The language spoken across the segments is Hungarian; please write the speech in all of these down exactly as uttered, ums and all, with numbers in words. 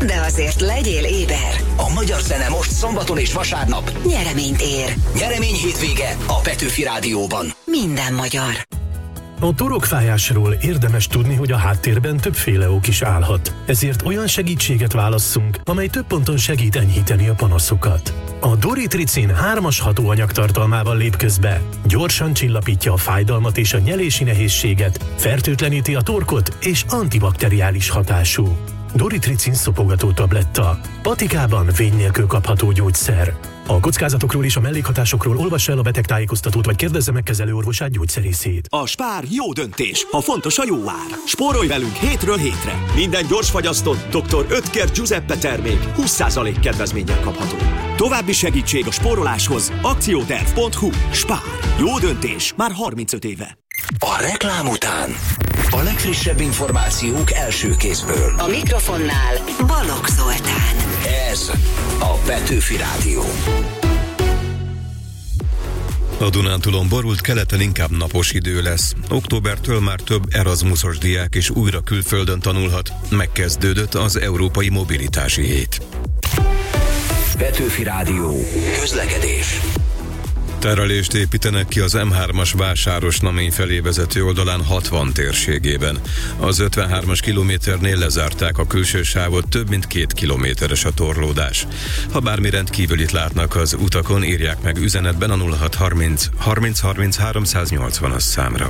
de azért legyél éber. A magyar zene most szombaton és vasárnap Nyereményt ér. Nyeremény hétvége a Petőfi Rádióban. Minden magyar. A torokfájásról érdemes tudni, hogy a háttérben többféle ok is állhat. Ezért olyan segítséget válasszunk, amely több ponton segít enyhíteni a panaszokat. A Doritricin hármas hatóanyag tartalmával lép közbe. Gyorsan csillapítja a fájdalmat és a nyelési nehézséget, fertőtleníti a torkot és antibakteriális hatású. Doritricin szopogató tabletta. Patikában vény nélkül kapható gyógyszer. A kockázatokról és a mellékhatásokról olvassa el a betegtájékoztatót, vagy kérdezze meg kezelőorvosát, gyógyszerészét. A Spár jó döntés, ha fontos a jó ár. Spórolj velünk hétről hétre. Minden gyorsfagyasztott doktor Oetker Giuseppe termék húsz százalék kedvezménnyel kapható. További segítség a spóroláshoz akcióterv pont hu. Spár. Jó döntés már harmincöt éve. A reklám után a legfrissebb információk első kézből. A mikrofonnál Balogh Zoltán. Ez a Petőfi Rádió. A Dunántúlon borult, keleten inkább napos idő lesz. Októbertől már több Erasmusos diák is újra külföldön tanulhat. Megkezdődött az Európai Mobilitási Hét. Petőfi Rádió. Közlekedés. Terelést építenek ki az em hármas Vásáros-Namény felé vezető oldalán hatvan térségében. Az ötvenhármas kilométernél lezárták a külső sávot, több mint két kilométeres a torlódás. Ha bármi rendkívülit látnak az utakon, írják meg üzenetben a nulla hat harminc harminc harminc háromszáznyolcvanas számra.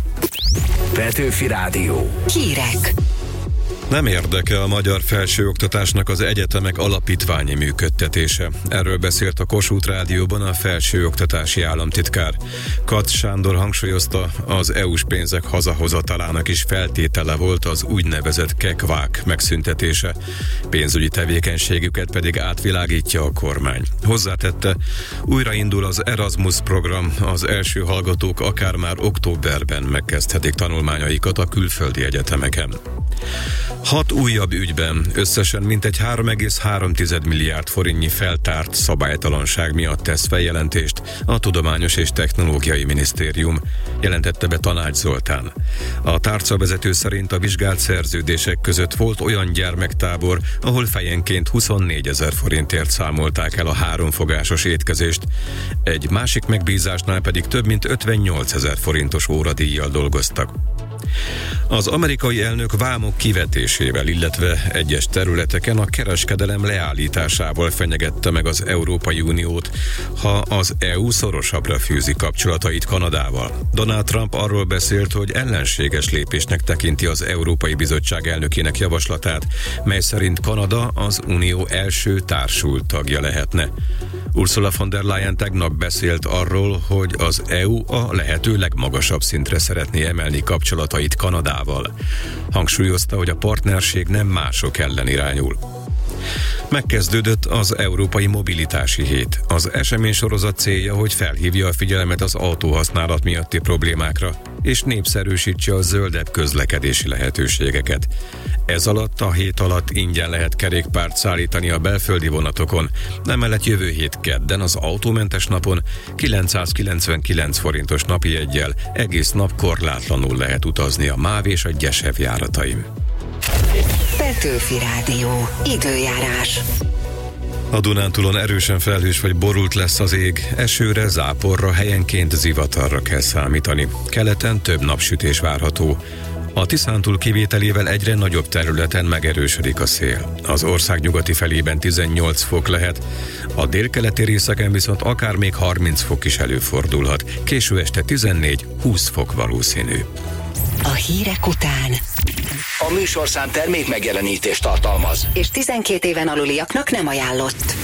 Petőfi Rádió. Hírek. Nem érdekel a magyar felsőoktatásnak az egyetemek alapítványi működtetése. Erről beszélt a Kossuth Rádióban a felsőoktatási államtitkár. Katz Sándor hangsúlyozta, az é u-s pénzek hazahozatalának is feltétele volt az úgynevezett kekvák megszüntetése. Pénzügyi tevékenységüket pedig átvilágítja a kormány. Hozzátette, újraindul az Erasmus program, az első hallgatók akár már októberben megkezdhetik tanulmányaikat a külföldi egyetemeken. Hat újabb ügyben összesen mintegy három egész három milliárd forintnyi feltárt szabálytalanság miatt tesz feljelentést a Tudományos és Technológiai Minisztérium, jelentette be Tanács Zoltán. A tárcavezető szerint a vizsgált szerződések között volt olyan gyermektábor, ahol fejenként huszonnégyezer forintért számolták el a háromfogásos étkezést, egy másik megbízásnál pedig több mint ötvennyolcezer forintos óradíjjal dolgoztak. Az amerikai elnök vámok kivetésével, illetve egyes területeken a kereskedelem leállításával fenyegette meg az Európai Uniót, ha az é u szorosabbra fűzi kapcsolatait Kanadával. Donald Trump arról beszélt, hogy ellenséges lépésnek tekinti az Európai Bizottság elnökének javaslatát, mely szerint Kanada az Unió első társult tagja lehetne. Ursula von der Leyen tegnap beszélt arról, hogy az é u a lehető legmagasabb szintre szeretné emelni kapcsolatait Kanadával. Hangsúlyozta, hogy a partnerség nem mások ellen irányul. Megkezdődött az Európai Mobilitási Hét. Az eseménysorozat célja, hogy felhívja a figyelmet az autóhasználat miatti problémákra, és népszerűsítse a zöldebb közlekedési lehetőségeket. Ez alatt a hét alatt ingyen lehet kerékpárt szállítani a belföldi vonatokon, emellett jövő hét kedden az autómentes napon kilencszázkilencvenkilenc forintos napi jeggyel egész nap korlátlanul lehet utazni a MÁV és a Gyesev járatain. Petőfi Rádió. Időjárás. A Dunántúlon erősen felhős vagy borult lesz az ég, esőre, záporra, helyenként zivatarra kell számítani. Keleten több napsütés várható. A Tiszántúl kivételével egyre nagyobb területen megerősödik a szél. Az ország nyugati felében tizennyolc fok lehet, a délkeleti részeken viszont akár még harminc fok is előfordulhat. Késő este tizennégy-húsz fok valószínű. A hírek után A műsorszám termék megjelenítést tartalmaz, és tizenkét éven aluliaknak nem ajánlott.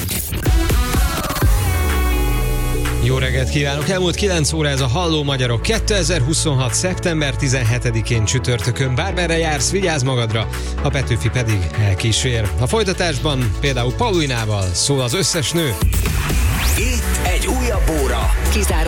Jó reggelt kívánok! Elmúlt kilenc óra ez a Halló Magyarok. kétezer-huszonhat. szeptember tizenhetedikén csütörtökön. Bármerre jársz, vigyázz magadra, a Petőfi pedig elkísér. A folytatásban például Paulinával szól az összes nő. itt egy újabb óra. Kizárólag